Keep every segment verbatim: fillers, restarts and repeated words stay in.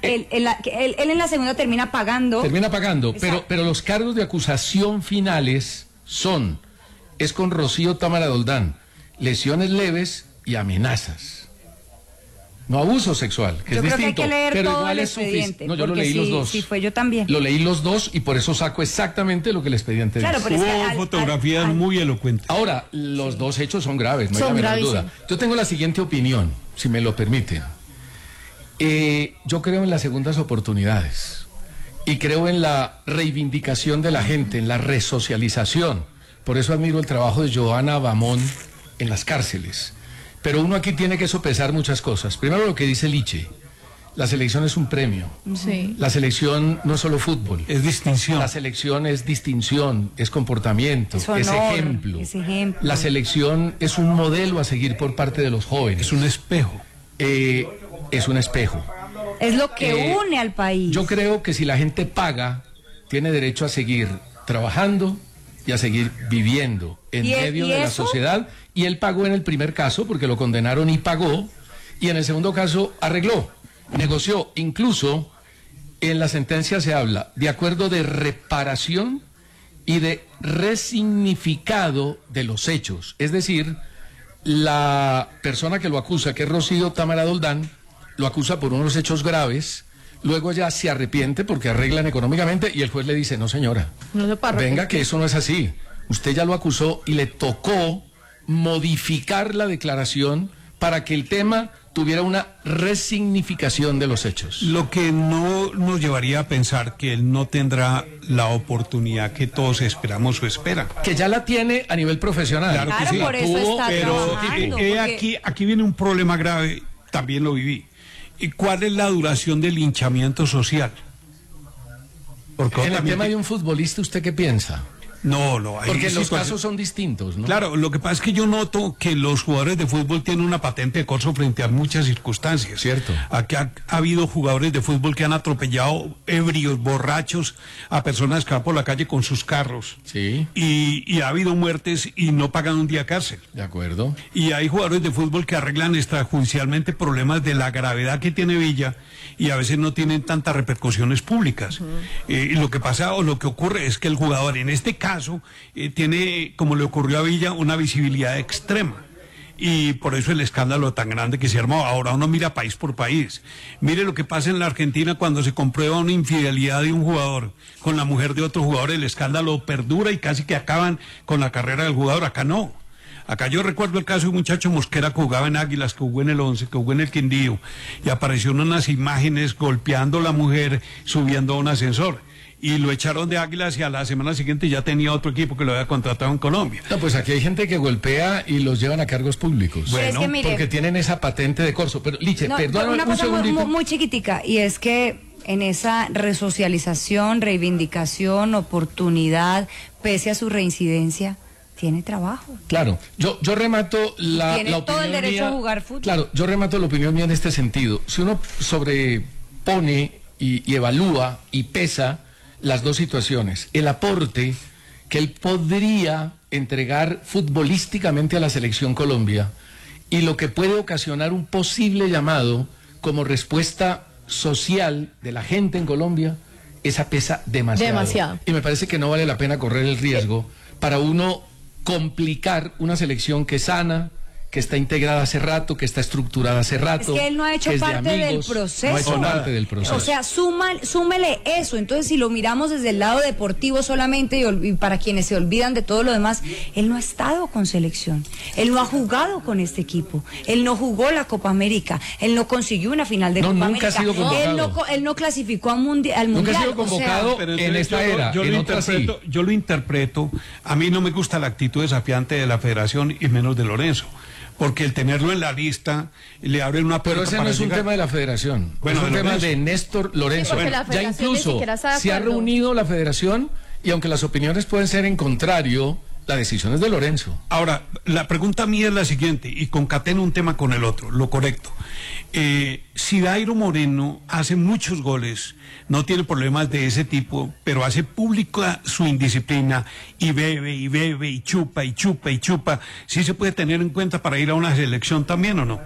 él, él, él, él en la segunda termina pagando. Termina pagando, pero, pero los cargos de acusación finales son, es con Rocío Támara Doldán, lesiones leves y amenazas. No abuso sexual, que yo es creo distinto, que hay que leer pero todo igual el es suficiente. No, yo lo porque leí sí, los dos. Sí, fue yo también. Lo leí los dos y por eso saco exactamente lo que el expediente claro, dice. pero es que Hubo al, fotografías al, al, muy elocuentes. Ahora, los sí. dos hechos son graves, no son hay la menor duda. Yo tengo la siguiente opinión, si me lo permiten. Eh, yo creo en las segundas oportunidades y creo en la reivindicación de la gente, en la resocialización. Por eso admiro el trabajo de Joana Bamón en las cárceles. Pero uno aquí tiene que sopesar muchas cosas. Primero lo que dice Liche, la selección es un premio. Sí. La selección no es solo fútbol. Es distinción. La selección es distinción, es comportamiento, es, honor, es ejemplo. es ejemplo. La selección es un modelo a seguir por parte de los jóvenes. Es un espejo. Eh, es un espejo. Es lo que Eh, une al país. Yo creo que si la gente paga, tiene derecho a seguir trabajando y a seguir viviendo en medio de la sociedad. Y él pagó en el primer caso, porque lo condenaron y pagó, y en el segundo caso arregló, negoció. Incluso en la sentencia se habla de acuerdo de reparación y de resignificado de los hechos. Es decir, la persona que lo acusa, que es Rocío Támara Doldán, lo acusa por unos hechos graves, luego ya se arrepiente porque arreglan económicamente y el juez le dice, no señora, no se parra, venga que eso no es así. Usted ya lo acusó y le tocó modificar la declaración para que el tema tuviera una resignificación de los hechos. Lo que no nos llevaría a pensar que él no tendrá la oportunidad que todos esperamos o esperan. Que ya la tiene a nivel profesional. Claro, claro que sí. por eso Tuvo, está Pero trabajando. eh, eh, porque... aquí, aquí viene un problema grave, también lo viví. ¿Y cuál es la duración del linchamiento social? Porque en el tema de un futbolista, ¿usted qué piensa? No, no. Hay Porque los situación... casos son distintos, ¿no? Claro, lo que pasa es que yo noto que los jugadores de fútbol tienen una patente de corso frente a muchas circunstancias. Cierto. Aquí ha, ha habido jugadores de fútbol que han atropellado ebrios, borrachos, a personas que van por la calle con sus carros. Sí. Y, y ha habido muertes y no pagan un día cárcel. De acuerdo. Y hay jugadores de fútbol que arreglan extrajudicialmente problemas de la gravedad que tiene Villa y a veces no tienen tantas repercusiones públicas. Uh-huh. Eh, lo que pasa o lo que ocurre es que el jugador en este caso eh, tiene, como le ocurrió a Villa, una visibilidad extrema. Y por eso el escándalo tan grande que se armó. Ahora uno mira país por país. Mire lo que pasa en la Argentina cuando se comprueba una infidelidad de un jugador con la mujer de otro jugador. El escándalo perdura y casi que acaban con la carrera del jugador. Acá no. Acá yo recuerdo el caso de un muchacho Mosquera que jugaba en Águilas, que jugó en el Once, que jugó en el Quindío, y aparecieron unas imágenes golpeando a la mujer, subiendo a un ascensor. Y lo echaron de Águilas y a la semana siguiente ya tenía otro equipo que lo había contratado en Colombia. No, pues aquí hay gente que golpea y los llevan a cargos públicos. Bueno, es que mire, porque tienen esa patente de corso. Pero, Liche, no, perdóname una un cosa segundito. muy, muy chiquitica, y es que en esa resocialización, reivindicación, oportunidad, pese a su reincidencia, tiene trabajo. Claro, yo, yo remato la, tiene la opinión todo el derecho mía, a jugar fútbol. Claro, yo remato la opinión mía en este sentido. Si uno sobrepone y, y evalúa y pesa las dos situaciones, el aporte que él podría entregar futbolísticamente a la selección Colombia y lo que puede ocasionar un posible llamado como respuesta social de la gente en Colombia, esa pesa demasiado. Demasiado. Y me parece que no vale la pena correr el riesgo para uno complicar una selección que es sana, que está integrada hace rato, que está estructurada hace rato. Es que él no ha hecho que es de parte amigos, del proceso. No ha hecho parte del proceso. O sea, suma, súmele eso. Entonces, si lo miramos desde el lado deportivo solamente, y, ol- y para quienes se olvidan de todo lo demás, él no ha estado con selección. Él no ha jugado con este equipo. Él no jugó la Copa América. Él no consiguió una final de No, Copa nunca América. ha sido convocado. Él no, co- él no clasificó a mundi- al Nunca mundial. ha sido convocado. O sea, Pero en entonces esta yo, era, yo en lo otra sí. interpreto, yo lo interpreto, a mí no me gusta la actitud desafiante de la federación y menos de Lorenzo, porque el tenerlo en la lista le abre una puerta. Pero ese para no es un llegar. tema de la federación, Bueno, es un de tema Lorenzo. de Néstor Lorenzo. Sí, porque la ya federación ni incluso siquiera está de se ha acuerdo. reunido la federación y aunque las opiniones pueden ser en contrario, la decisión es de Lorenzo. Ahora, la pregunta mía es la siguiente, y concateno un tema con el otro, lo correcto. Eh, si Dairo Moreno hace muchos goles, no tiene problemas de ese tipo, pero hace pública su indisciplina y bebe y bebe y chupa y chupa y chupa, ¿sí se puede tener en cuenta para ir a una selección también o no?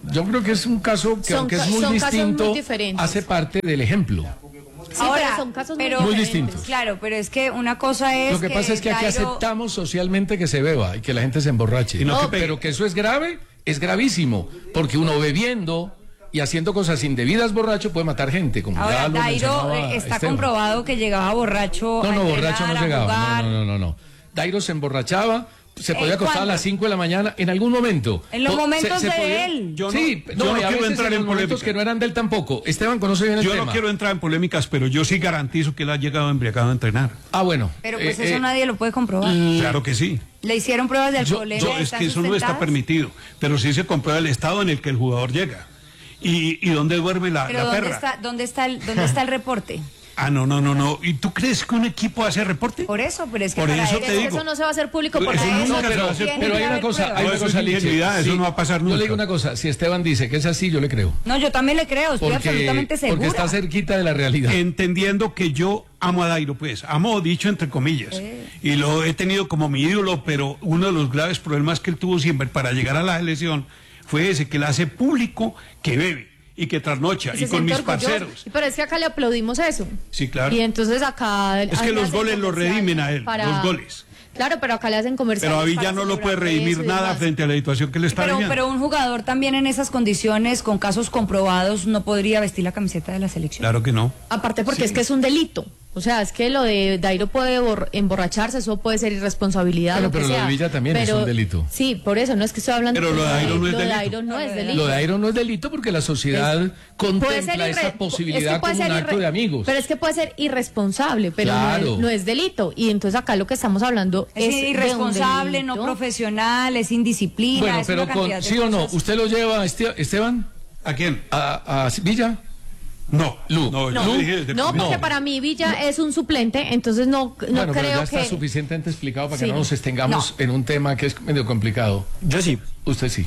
Yo creo que es un caso que, Son aunque ca- es muy son casos distinto, muy diferentes. hace parte del ejemplo. Sí, Ahora, pero son casos pero- Muy diferentes. distintos. Claro, pero es que una cosa es Lo que, pasa es que aquí Dairo- aceptamos socialmente que se beba y que la gente se emborrache. Y no que pegue. Pero que eso es grave, es gravísimo, porque uno bebiendo y haciendo cosas indebidas borracho puede matar gente, como Ahora, ya lo Dairo mencionaba eh, está Esteban. comprobado que llegaba borracho. No, a no, entrenar, borracho no a llegaba. jugar. No, no, no, no. Dairo se emborrachaba, se podía ¿En acostar a cuándo? las cinco de la mañana en algún momento. En los Po- momentos de podía- él. Yo no- sí, yo no, no y a quiero veces entrar en en los momentos polémica. que no eran del tampoco. Esteban conoce bien el Yo tema. no quiero entrar en polémicas, pero yo sí garantizo que él ha llegado embriagado a entrenar. Ah, bueno. Pero pues eh, eso eh, nadie lo puede comprobar. Claro que sí. Le hicieron pruebas de yo- alcoholemia. No, es ¿están que eso no está sustentadas? permitido, pero sí se comprueba el estado en el que el jugador llega. ¿Y, y dónde duerme la, Pero la ¿dónde perra? está, dónde, está el, ¿dónde está el reporte? Ah, no, no, no, no. ¿Y tú crees que un equipo hace reporte? Por eso, pero es que Por para eso eso- te Pero digo. eso no se va a hacer público por Eso eso. nunca No, se pero, va a hacer tiene pero que hay una haber cosa, pruebas. hay No, una eso es cosa, Lichi. ingenuidad, eso no va a pasar Yo le nunca. digo una cosa, si Esteban dice que es así, yo le creo. No, yo también le creo, estoy Porque, absolutamente segura. porque está cerquita de la realidad. Entendiendo que yo amo a Dairo, pues, amo dicho entre comillas, y lo he tenido como mi ídolo, pero uno de los graves problemas que él tuvo siempre para llegar a la elección fue ese, que él hace público que bebe y que trasnocha, Se y con siente mis orgulloso. parceros. Pero es que acá le aplaudimos eso. Sí, claro. Y entonces acá... Es que le los hacen goles los comerciales redimen a él, los goles. Claro, pero acá le hacen comerciales. Pero a Villa para no lo puede celebrar redimir eso y nada demás. frente a la situación que le está Pero, viviendo. pero un jugador también en esas condiciones, con casos comprobados, no podría vestir la camiseta de la selección. Claro que no. Aparte porque es que es un delito. O sea, es que lo de Dairo puede bor- emborracharse, eso puede ser irresponsabilidad. Bueno, lo que pero lo de sea. Villa también es Pero- un delito. Sí, por eso, no es que estoy hablando... Pero lo de Dairo no es lo de delito. Dairo no es delito. Lo de Dairo no es delito porque la sociedad Puede contempla ser irre- esa es posibilidad que puede como un ser acto irre- de amigos. Pero es que puede ser irresponsable, pero no Claro. es- no, es, delito. Y entonces acá lo que estamos hablando Es, es, de un irresponsable, no delito. profesional, es indisciplina. Bueno, es pero una con, cantidad de ¿sí o no? cosas. ¿Usted lo lleva, Este- Esteban, ¿A quién? a, a Villa? No. Lu. No, No, yo dije desde no, primero. porque para mí Villa es un suplente, entonces no, no Bueno, pero creo ya está que... suficientemente explicado para que Sí. no nos estengamos en un tema que es medio complicado. Yo sí. Usted sí.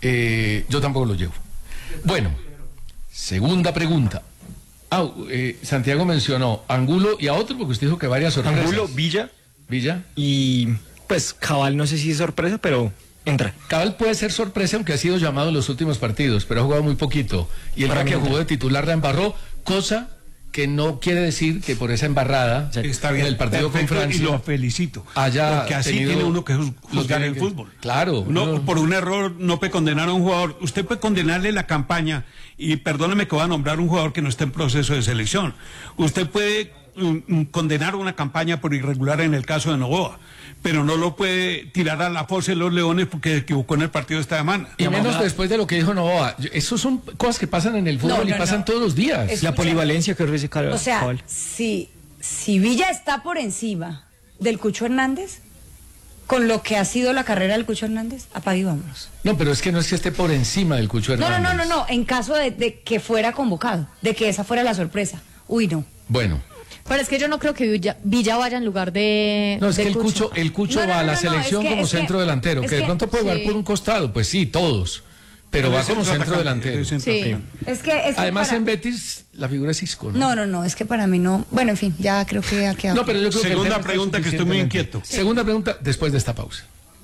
Eh, yo tampoco lo llevo. Bueno, segunda pregunta. Ah, eh, Santiago mencionó Angulo y a otro porque usted dijo que varias sorpresas. Angulo, Villa Villa. y pues Cabal, no sé si es sorpresa, pero entra. Cabal puede ser sorpresa, aunque ha sido llamado en los últimos partidos, pero ha jugado muy poquito. Y el Para día mí que entra. jugó de titular la embarró, cosa que no quiere decir que por esa embarrada Está bien. en el partido perfecto, con Francia y lo felicito. haya Porque así tenido- tiene uno que juz- lo juzgar tiene el que- fútbol. Claro. No, uno- por un error no puede condenar a un jugador. Usted puede condenarle la campaña, y perdóneme que va a nombrar un jugador que no está en proceso de selección. Usted puede mm, mm, condenar una campaña por irregular en el caso de Novoa, pero no lo puede tirar a la fosa de los Leones porque se equivocó en el partido de esta semana. Y menos después de lo que dijo Novoa. Eso son cosas que pasan en el fútbol No, y no, pasan no. todos los días. Es- La Escucha. polivalencia que ofrece Cabal. O sea, si, si Villa está por encima del Cucho Hernández, con lo que ha sido la carrera del Cucho Hernández, apague y vámonos. No, pero es que no es que esté por encima del Cucho No, no, Hernández. no, no, no, en caso de, de que fuera convocado, de que esa fuera la sorpresa. Uy, no. Bueno, Pero es que yo no creo que Villa, Villa vaya en lugar de... no, es de que el Cucho, el Cucho No, no, va a no, la no, no, selección es que- como es que- centro delantero, es que de que- pronto puede jugar sí. por un costado, pues sí, todos. Pero va es como centro atacante, delantero. es centro Sí. atacante. Es que, es que Además para- en Betis la figura es Isco, ¿no? No, no, no, es que para mí no. Bueno, en fin, ya creo que ha quedado. No, pero yo creo que el Segunda tema está pregunta, que estoy muy suficientemente- inquieto. Segunda pregunta después de esta pausa.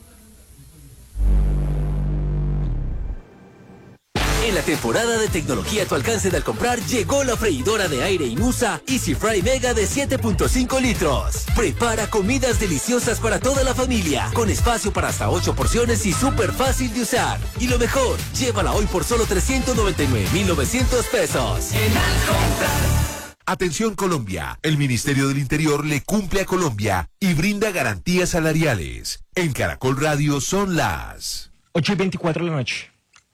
En la temporada de tecnología a tu alcance de al comprar, llegó la freidora de aire Inusa Easy Fry Mega de siete punto cinco litros. Prepara comidas deliciosas para toda la familia, con espacio para hasta ocho porciones y súper fácil de usar. Y lo mejor, llévala hoy por solo trescientos noventa y nueve mil novecientos pesos. Atención Colombia, el Ministerio del Interior le cumple a Colombia y brinda garantías salariales. En Caracol Radio son las... ocho y veinticuatro de la noche.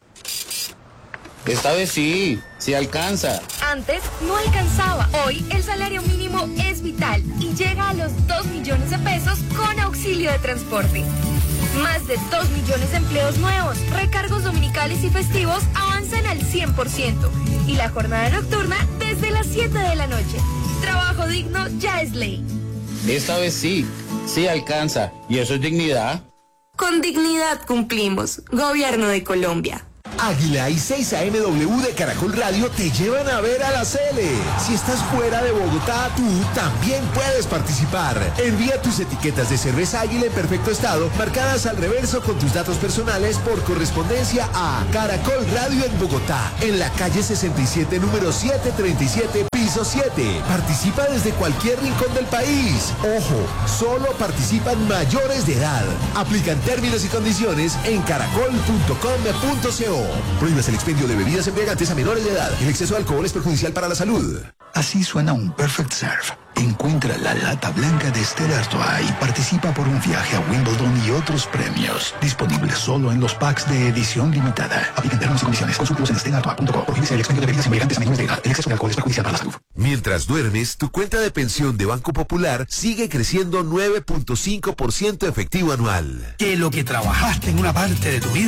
Esta vez sí, sí alcanza. Antes no alcanzaba. Hoy el salario mínimo es vital y llega a los dos millones de pesos con auxilio de transporte. Más de dos millones de empleos nuevos, recargos dominicales y festivos avanzan al cien por ciento. Y la jornada nocturna desde las siete de la noche. Trabajo digno ya es ley. Esta vez sí, sí alcanza. ¿Y eso es dignidad? Con dignidad cumplimos. Gobierno de Colombia. Águila y seis A M W de Caracol Radio te llevan a ver a la Cele. Si estás fuera de Bogotá, tú también puedes participar. Envía tus etiquetas de cerveza Águila en perfecto estado, marcadas al reverso con tus datos personales por correspondencia a Caracol Radio en Bogotá, en la calle sesenta y siete, número setecientos treinta y siete, piso siete. Participa desde cualquier rincón del país. Ojo, solo participan mayores de edad. Aplican términos y condiciones en caracol punto com punto co. Prohíbas el expendio de bebidas embriagantes a menores de edad. El exceso de alcohol es perjudicial para la salud. Así suena un Perfect Serve. Encuentra la lata blanca de Stella Artois y participa por un viaje a Wimbledon y otros premios. Disponible solo en los packs de edición limitada. Aplican términos y condiciones. Consúltalos en stella artois punto com. Prohíbes el expendio de bebidas embriagantes a menores de edad. El exceso de alcohol es perjudicial para la salud. Mientras duermes, tu cuenta de pensión de Banco Popular sigue creciendo nueve punto cinco por ciento efectivo anual. Que lo que trabajaste en una parte de tu vida